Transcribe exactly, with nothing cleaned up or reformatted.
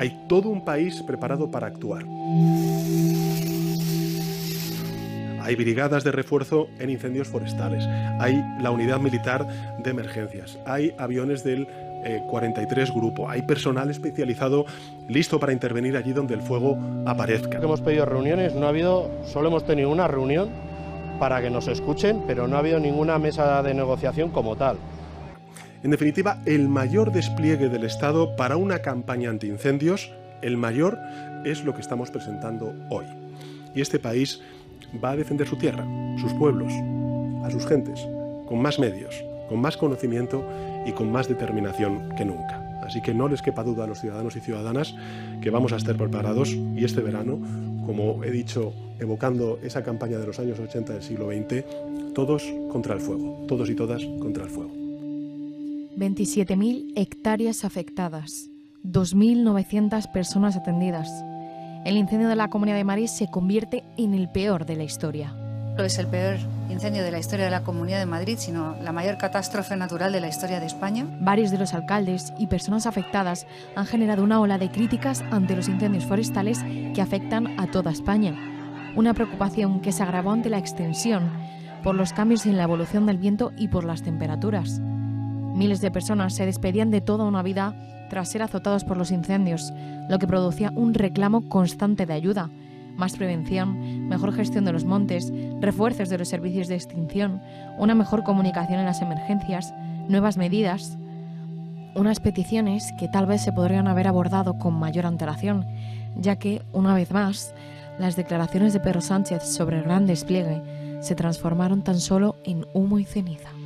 Hay todo un país preparado para actuar. Hay brigadas de refuerzo en incendios forestales, hay la unidad militar de emergencias, hay aviones del eh, cuarenta y tres Grupo, hay personal especializado listo para intervenir allí donde el fuego aparezca. Hemos pedido reuniones, no ha habido, solo hemos tenido una reunión para que nos escuchen, pero no ha habido ninguna mesa de negociación como tal. En definitiva, el mayor despliegue del Estado para una campaña antiincendios, el mayor, es lo que estamos presentando hoy. Y este país va a defender su tierra, sus pueblos, a sus gentes, con más medios, con más conocimiento y con más determinación que nunca. Así que no les quepa duda a los ciudadanos y ciudadanas que vamos a estar preparados y este verano, como he dicho, evocando esa campaña de los años ochenta del siglo veinte, todos contra el fuego, todos y todas contra el fuego. veintisiete mil hectáreas afectadas, dos mil novecientas personas atendidas. El incendio de la Comunidad de Madrid se convierte en el peor de la historia. No es el peor incendio de la historia de la Comunidad de Madrid, sino la mayor catástrofe natural de la historia de España. Varios de los alcaldes y personas afectadas han generado una ola de críticas ante los incendios forestales que afectan a toda España. Una preocupación que se agravó ante la extensión, por los cambios en la evolución del viento y por las temperaturas. Miles de personas se despedían de toda una vida tras ser azotados por los incendios, lo que producía un reclamo constante de ayuda, más prevención, mejor gestión de los montes, refuerzos de los servicios de extinción, una mejor comunicación en las emergencias, nuevas medidas. Unas peticiones que tal vez se podrían haber abordado con mayor antelación, ya que, una vez más, las declaraciones de Pedro Sánchez sobre el gran despliegue se transformaron tan solo en humo y ceniza.